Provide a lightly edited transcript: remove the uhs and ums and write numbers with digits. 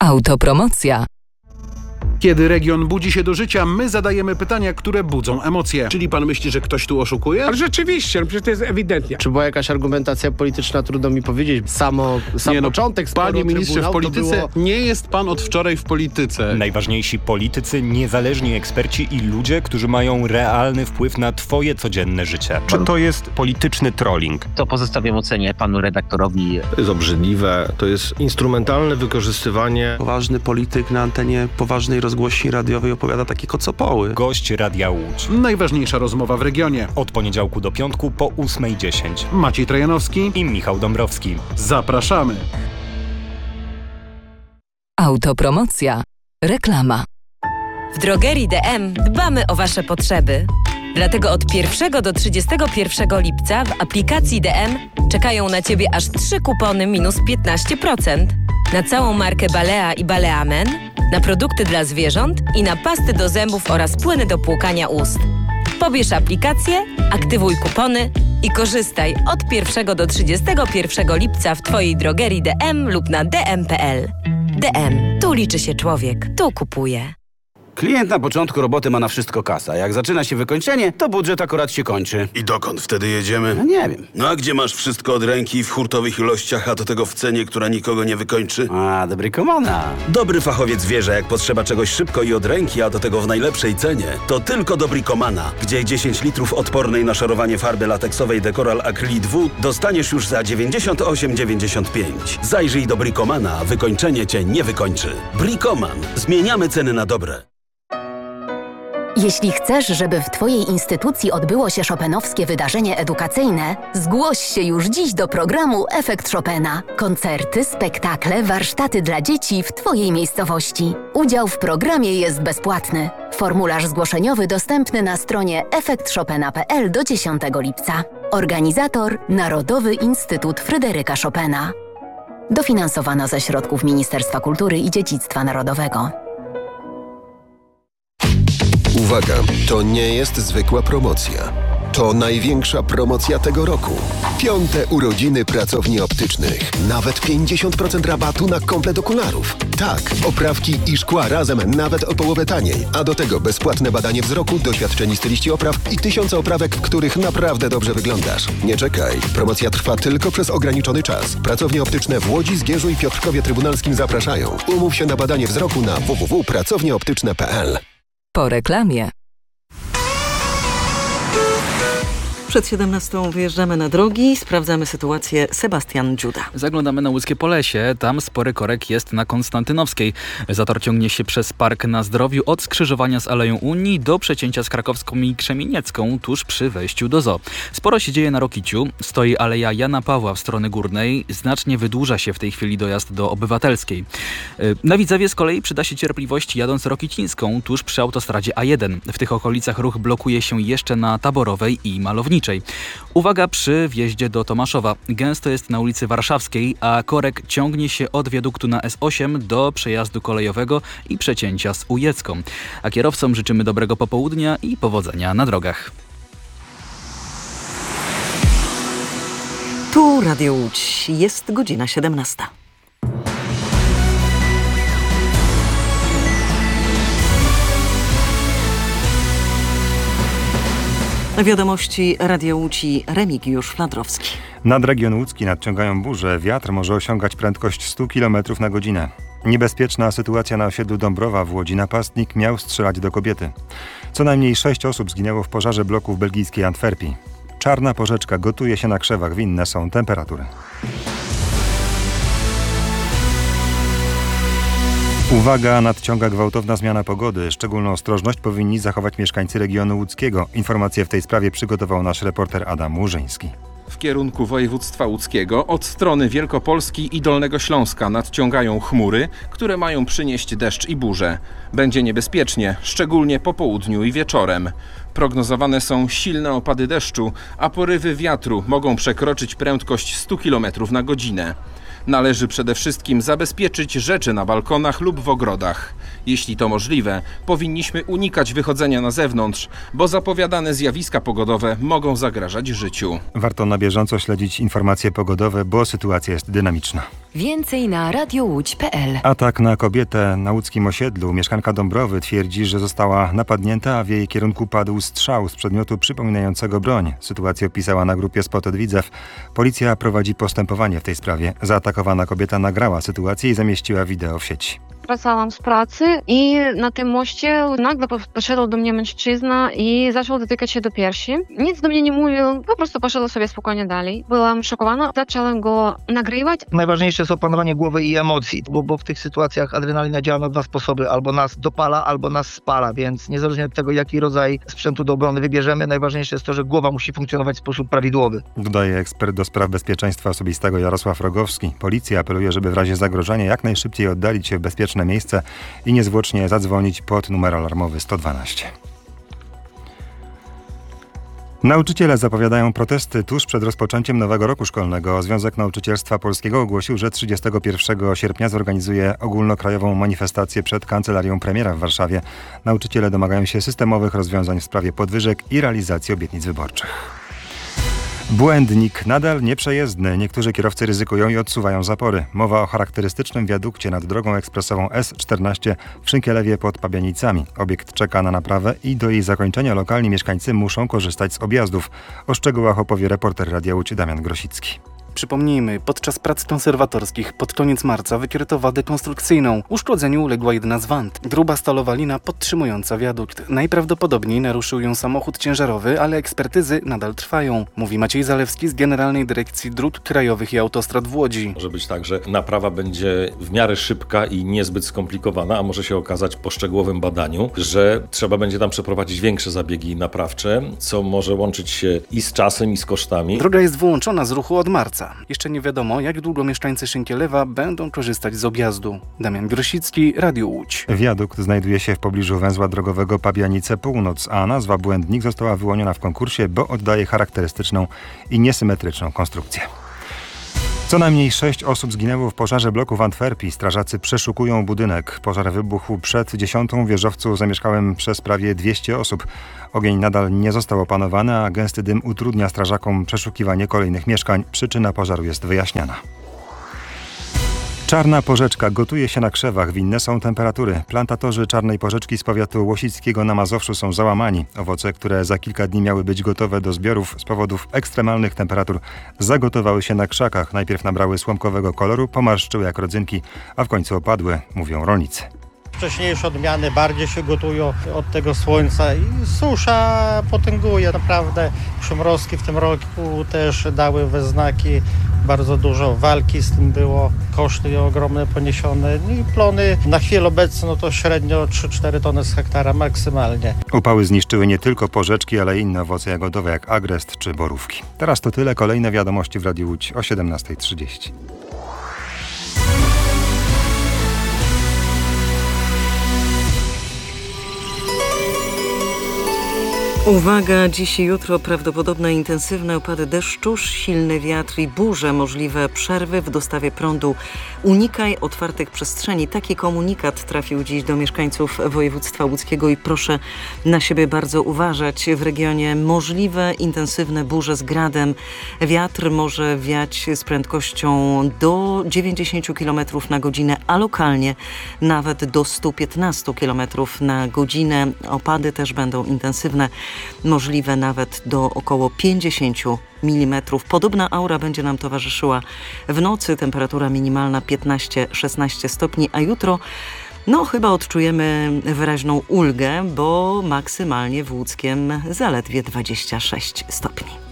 Autopromocja. Kiedy region budzi się do życia, my zadajemy pytania, które budzą emocje. Czyli pan myśli, że ktoś tu oszukuje? Ale rzeczywiście, przecież to jest ewidentnie. Czy była jakaś argumentacja polityczna, trudno mi powiedzieć. Sam początek sporu Panie ministrze, w polityce nie jest pan od wczoraj w polityce. Najważniejsi politycy, niezależni eksperci i ludzie, którzy mają realny wpływ na twoje codzienne życie. Czy to jest polityczny trolling? To pozostawiam ocenie panu redaktorowi. To jest obrzydliwe, to jest instrumentalne wykorzystywanie. Poważny polityk na antenie poważnej rozgłośni radiowej opowiada takie kocopoły. Gość Radia Łódź. Najważniejsza rozmowa w regionie. Od poniedziałku do piątku po 8:10. Maciej Trajanowski I Michał Dąbrowski. Zapraszamy. Autopromocja. Reklama. W drogerii DM dbamy o Wasze potrzeby. Dlatego od 1 do 31 lipca w aplikacji DM czekają na Ciebie aż 3 kupony minus 15%. Na całą markę Balea i Balea Men, na produkty dla zwierząt i na pasty do zębów oraz płyny do płukania ust. Pobierz aplikację, aktywuj kupony i korzystaj od 1 do 31 lipca w Twojej drogerii DM lub na dm.pl. DM. Tu liczy się człowiek. Tu kupuje. Klient na początku roboty ma na wszystko kasa. Jak zaczyna się wykończenie, to budżet akurat się kończy. I dokąd wtedy jedziemy? No nie wiem. No a gdzie masz wszystko od ręki w hurtowych ilościach, a do tego w cenie, która nikogo nie wykończy? A, dobry komana. Dobry fachowiec wie, że jak potrzeba czegoś szybko i od ręki, a do tego w najlepszej cenie, to tylko dobry komana, gdzie 10 litrów odpornej na szorowanie farby lateksowej Decoral Acrylit W dostaniesz już za 98,95. Zajrzyj do Bricomana, wykończenie cię nie wykończy. Bricoman. Zmieniamy ceny na dobre. Jeśli chcesz, żeby w Twojej instytucji odbyło się chopinowskie wydarzenie edukacyjne, zgłoś się już dziś do programu Efekt Chopina. Koncerty, spektakle, warsztaty dla dzieci w Twojej miejscowości. Udział w programie jest bezpłatny. Formularz zgłoszeniowy dostępny na stronie efektchopina.pl do 10 lipca. Organizator Narodowy Instytut Fryderyka Chopina. Dofinansowano ze środków Ministerstwa Kultury i Dziedzictwa Narodowego. Uwaga, to nie jest zwykła promocja. To największa promocja tego roku. 5. urodziny pracowni optycznych. Nawet 50% rabatu na komplet okularów. Tak, oprawki i szkła razem nawet o połowę taniej. A do tego bezpłatne badanie wzroku, doświadczeni styliści opraw i 1000 oprawek, w których naprawdę dobrze wyglądasz. Nie czekaj. Promocja trwa tylko przez ograniczony czas. Pracownie optyczne w Łodzi, Zgierzu i Piotrkowie Trybunalskim zapraszają. Umów się na badanie wzroku na www.pracownieoptyczne.pl. Po reklamie. Przed 17 wyjeżdżamy na drogi, sprawdzamy sytuację. Sebastian Dziuda. Zaglądamy na Łódzkie Polesie. Tam spory korek jest na Konstantynowskiej. Zator ciągnie się przez Park na Zdrowiu od skrzyżowania z Aleją Unii do przecięcia z Krakowską i Krzemieniecką tuż przy wejściu do zoo. Sporo się dzieje na Rokiciu. Stoi Aleja Jana Pawła w stronę górnej. Znacznie wydłuża się w tej chwili dojazd do Obywatelskiej. Na Widzewie z kolei przyda się cierpliwość jadąc Rokicińską tuż przy autostradzie A1. W tych okolicach ruch blokuje się jeszcze na Taborowej i Malowniczej. Uwaga przy wjeździe do Tomaszowa. Gęsto jest na ulicy Warszawskiej, a korek ciągnie się od wiaduktu na S8 do przejazdu kolejowego i przecięcia z Ujecką. A kierowcom życzymy dobrego popołudnia i powodzenia na drogach. Tu Radio Łódź. Jest godzina 17. Wiadomości Radia Łódź i Remigiusz Flandrowski. Nad region łódzki nadciągają burze. Wiatr może osiągać prędkość 100 km na godzinę. Niebezpieczna sytuacja na osiedlu Dąbrowa w Łodzi. Napastnik miał strzelać do kobiety. Co najmniej 6 osób zginęło w pożarze bloku w belgijskiej Antwerpii. Czarna porzeczka gotuje się na krzewach. Winne są temperatury. Uwaga, nadciąga gwałtowna zmiana pogody. Szczególną ostrożność powinni zachować mieszkańcy regionu łódzkiego. Informacje w tej sprawie przygotował nasz reporter Adam Łużyński. W kierunku województwa łódzkiego od strony Wielkopolski i Dolnego Śląska nadciągają chmury, które mają przynieść deszcz i burzę. Będzie niebezpiecznie, szczególnie po południu i wieczorem. Prognozowane są silne opady deszczu, a porywy wiatru mogą przekroczyć prędkość 100 km na godzinę. Należy przede wszystkim zabezpieczyć rzeczy na balkonach lub w ogrodach. Jeśli to możliwe, powinniśmy unikać wychodzenia na zewnątrz, bo zapowiadane zjawiska pogodowe mogą zagrażać życiu. Warto na bieżąco śledzić informacje pogodowe, bo sytuacja jest dynamiczna. Więcej na radiołódź.pl. Atak na kobietę na łódzkim osiedlu. Mieszkanka Dąbrowy twierdzi, że została napadnięta, a w jej kierunku padł strzał z przedmiotu przypominającego broń. Sytuację opisała na grupie Spotted Widzew. Policja prowadzi postępowanie w tej sprawie. Zaatakowana kobieta nagrała sytuację i zamieściła wideo w sieci. Wracałam z pracy i na tym moście nagle podszedł do mnie mężczyzna i zaczął dotykać się do piersi. Nic do mnie nie mówił, po prostu poszedł sobie spokojnie dalej. Byłam szokowana, zaczęłam go nagrywać. Najważniejsze jest opanowanie głowy i emocji, bo w tych sytuacjach adrenalina działa na dwa sposoby. Albo nas dopala, albo nas spala, więc niezależnie od tego, jaki rodzaj sprzętu do obrony wybierzemy, najważniejsze jest to, że głowa musi funkcjonować w sposób prawidłowy. Dodaje ekspert do spraw bezpieczeństwa osobistego Jarosław Rogowski. Policja apeluje, żeby w razie zagrożenia jak najszybciej oddalić się w bezpieczne miejsce i niezwłocznie zadzwonić pod numer alarmowy 112. Nauczyciele zapowiadają protesty tuż przed rozpoczęciem nowego roku szkolnego. Związek Nauczycielstwa Polskiego ogłosił, że 31 sierpnia zorganizuje ogólnokrajową manifestację przed Kancelarią Premiera w Warszawie. Nauczyciele domagają się systemowych rozwiązań w sprawie podwyżek i realizacji obietnic wyborczych. Błędnik nadal nieprzejezdny. Niektórzy kierowcy ryzykują i odsuwają zapory. Mowa o charakterystycznym wiadukcie nad drogą ekspresową S14 w Szynkielewie pod Pabianicami. Obiekt czeka na naprawę i do jej zakończenia lokalni mieszkańcy muszą korzystać z objazdów. O szczegółach opowie reporter Radia Łódź Damian Grosicki. Przypomnijmy, podczas prac konserwatorskich pod koniec marca wykryto wadę konstrukcyjną. Uszkodzeniu uległa jedna z wand. Gruba stalowa lina podtrzymująca wiadukt. Najprawdopodobniej naruszył ją samochód ciężarowy, ale ekspertyzy nadal trwają. Mówi Maciej Zalewski z Generalnej Dyrekcji Dróg Krajowych i Autostrad w Łodzi. Może być tak, że naprawa będzie w miarę szybka i niezbyt skomplikowana, a może się okazać po szczegółowym badaniu, że trzeba będzie tam przeprowadzić większe zabiegi naprawcze, co może łączyć się i z czasem, i z kosztami. Droga jest wyłączona z ruchu od marca. Jeszcze nie wiadomo, jak długo mieszkańcy Szynkielewa będą korzystać z objazdu. Damian Grosicki, Radio Łódź. Wiadukt znajduje się w pobliżu węzła drogowego Pabianice Północ, a nazwa Błędnik została wyłoniona w konkursie, bo oddaje charakterystyczną i niesymetryczną konstrukcję. Co najmniej 6 osób zginęło w pożarze bloku w Antwerpii. Strażacy przeszukują budynek. Pożar wybuchł przed 10. W wieżowcu zamieszkałem przez prawie 200 osób. Ogień nadal nie został opanowany, a gęsty dym utrudnia strażakom przeszukiwanie kolejnych mieszkań. Przyczyna pożaru jest wyjaśniana. Czarna porzeczka gotuje się na krzewach. Winne są temperatury. Plantatorzy czarnej porzeczki z powiatu łosickiego na Mazowszu są załamani. Owoce, które za kilka dni miały być gotowe do zbiorów z powodów ekstremalnych temperatur, zagotowały się na krzakach. Najpierw nabrały słomkowego koloru, pomarszczyły jak rodzynki, a w końcu opadły, mówią rolnicy. Wcześniejsze odmiany bardziej się gotują od tego słońca i susza potęguje. Naprawdę przymrozki w tym roku też dały we znaki. Bardzo dużo walki z tym było, koszty ogromne poniesione i plony na chwilę obecną to średnio 3-4 tony z hektara maksymalnie. Upały zniszczyły nie tylko porzeczki, ale i inne owoce jagodowe jak agrest czy borówki. Teraz to tyle. Kolejne wiadomości w Radiu Łódź o 17:30. Uwaga, dziś i jutro prawdopodobne intensywne opady deszczu, silny wiatr i burze, możliwe przerwy w dostawie prądu. Unikaj otwartych przestrzeni. Taki komunikat trafił dziś do mieszkańców województwa łódzkiego i proszę na siebie bardzo uważać. W regionie możliwe intensywne burze z gradem. Wiatr może wiać z prędkością do 90 km na godzinę, a lokalnie nawet do 115 km na godzinę. Opady też będą intensywne. Możliwe nawet do około 50 mm. Podobna aura będzie nam towarzyszyła w nocy. Temperatura minimalna 15-16 stopni, a jutro chyba odczujemy wyraźną ulgę, bo maksymalnie w Łódzkiem zaledwie 26 stopni.